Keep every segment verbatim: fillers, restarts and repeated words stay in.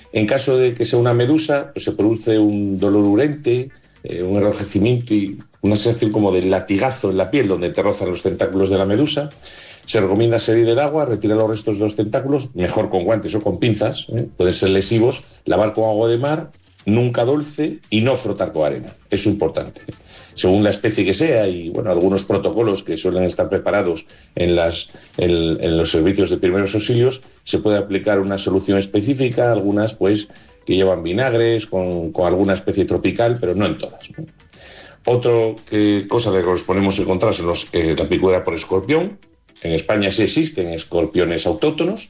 En caso de que sea una medusa, pues se produce un dolor urente, eh, un enrojecimiento y una sensación como de latigazo en la piel donde te rozan los tentáculos de la medusa. Se recomienda salir del agua, retirar los restos de los tentáculos, mejor con guantes o con pinzas, ¿eh? Pueden ser lesivos, lavar con agua de mar, nunca dulce y no frotar con arena. Eso es importante. Según la especie que sea y bueno, algunos protocolos que suelen estar preparados en, las, en, en los servicios de primeros auxilios, se puede aplicar una solución específica, algunas pues que llevan vinagres con, con alguna especie tropical, pero no en todas, ¿no? Otra cosa de que nos ponemos en contra son los, eh, la picadura por escorpión. En España sí existen escorpiones autóctonos.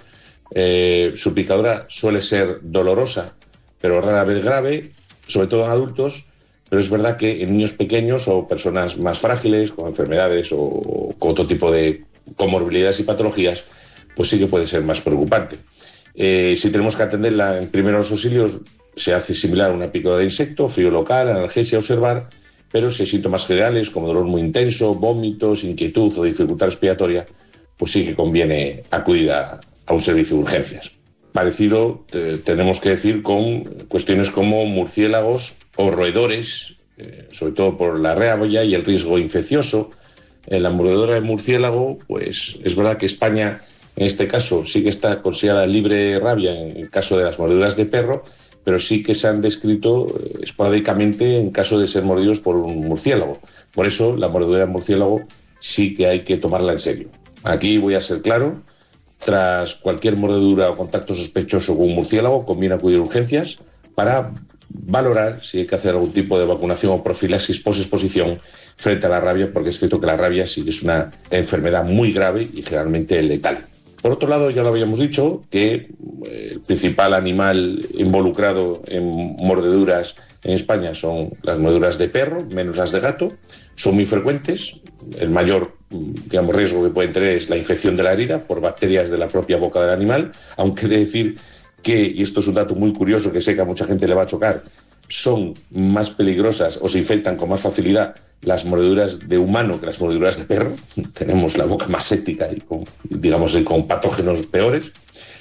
Eh, su picadura suele ser dolorosa, pero rara vez grave, sobre todo en adultos, pero es verdad que en niños pequeños o personas más frágiles, con enfermedades o con otro tipo de comorbilidades y patologías, pues sí que puede ser más preocupante. Eh, si tenemos que atenderla en primeros auxilios, se hace similar a una picadura de insecto, frío local, analgesia, observar, pero si hay síntomas generales como dolor muy intenso, vómitos, inquietud o dificultad respiratoria, pues sí que conviene acudir a, a un servicio de urgencias. Parecido te, tenemos que decir con cuestiones como murciélagos o roedores, eh, sobre todo por la rabia y el riesgo infeccioso. En la mordedura de murciélago, pues es verdad que España en este caso sí que está considerada libre de rabia en el caso de las mordeduras de perro, pero sí que se han descrito esporádicamente en caso de ser mordidos por un murciélago. Por eso la mordedura de murciélago sí que hay que tomarla en serio. Aquí voy a ser claro, tras cualquier mordedura o contacto sospechoso con un murciélago conviene acudir a urgencias para valorar si hay que hacer algún tipo de vacunación o profilaxis post-exposición frente a la rabia, porque es cierto que la rabia sí que es una enfermedad muy grave y generalmente letal. Por otro lado, ya lo habíamos dicho, que el principal animal involucrado en mordeduras en España son las mordeduras de perro, menos las de gato. Son muy frecuentes. El mayor, digamos, riesgo que pueden tener es la infección de la herida por bacterias de la propia boca del animal, aunque he de decir que, y esto es un dato muy curioso que sé que a mucha gente le va a chocar, son más peligrosas o se infectan con más facilidad las mordeduras de humano que las mordeduras de perro. Tenemos la boca más séptica y con, digamos, con patógenos peores.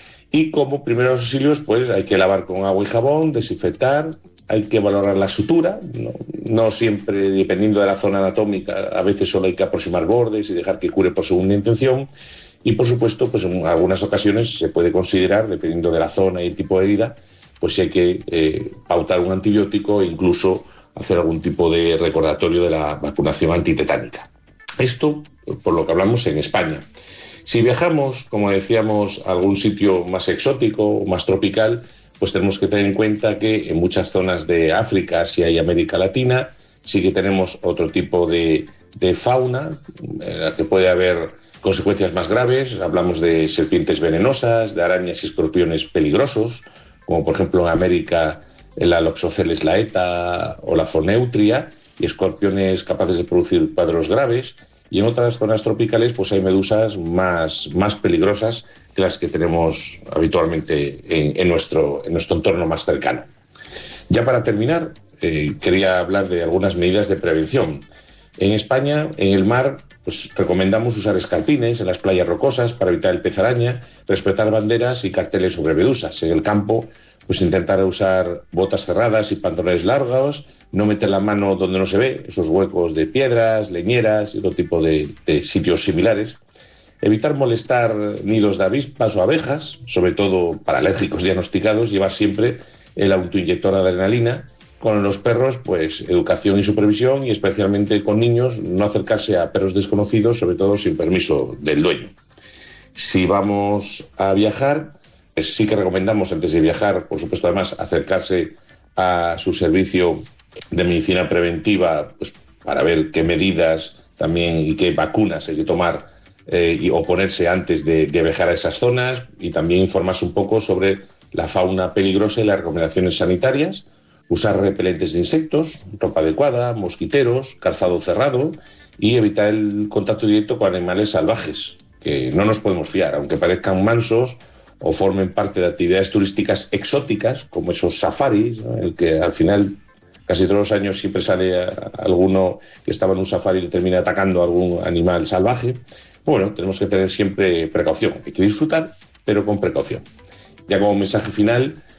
Y como primeros auxilios, pues hay que lavar con agua y jabón, desinfectar, hay que valorar la sutura, no, no siempre, dependiendo de la zona anatómica, a veces solo hay que aproximar bordes y dejar que cure por segunda intención. Y por supuesto, pues en algunas ocasiones se puede considerar, dependiendo de la zona y el tipo de herida, pues si hay que eh, pautar un antibiótico e incluso hacer algún tipo de recordatorio de la vacunación antitetánica. Esto, por lo que hablamos, en España. Si viajamos, como decíamos, a algún sitio más exótico o más tropical, pues tenemos que tener en cuenta que en muchas zonas de África, Asia y América Latina, sí que tenemos otro tipo de, de fauna en la que puede haber consecuencias más graves. Hablamos de serpientes venenosas, de arañas y escorpiones peligrosos, como por ejemplo en América la Loxoceles laeta o la Foneutria, y escorpiones capaces de producir cuadros graves. Y en otras zonas tropicales pues hay medusas más, más peligrosas que las que tenemos habitualmente en, en, nuestro, en nuestro entorno más cercano. Ya para terminar, eh, quería hablar de algunas medidas de prevención. En España, en el mar, pues recomendamos usar escarpines en las playas rocosas para evitar el pez araña, respetar banderas y carteles sobre medusas. En el campo, pues intentar usar botas cerradas y pantalones largos, no meter la mano donde no se ve, esos huecos de piedras, leñeras y otro tipo de, de sitios similares. Evitar molestar nidos de avispas o abejas, sobre todo para alérgicos diagnosticados, llevar siempre el autoinyector de adrenalina. Con los perros, pues educación y supervisión, y especialmente con niños, no acercarse a perros desconocidos, sobre todo sin permiso del dueño. Si vamos a viajar, pues sí que recomendamos antes de viajar, por supuesto, además, acercarse a su servicio de medicina preventiva, pues para ver qué medidas también y qué vacunas hay que tomar eh, y oponerse antes de, de viajar a esas zonas, y también informarse un poco sobre la fauna peligrosa y las recomendaciones sanitarias. Usar repelentes de insectos, ropa adecuada, mosquiteros, calzado cerrado y evitar el contacto directo con animales salvajes, que no nos podemos fiar, aunque parezcan mansos o formen parte de actividades turísticas exóticas, como esos safaris, ¿no? El que al final casi todos los años siempre sale alguno que estaba en un safari y le termina atacando a algún animal salvaje. Bueno, tenemos que tener siempre precaución. Hay que disfrutar, pero con precaución. Ya como mensaje final,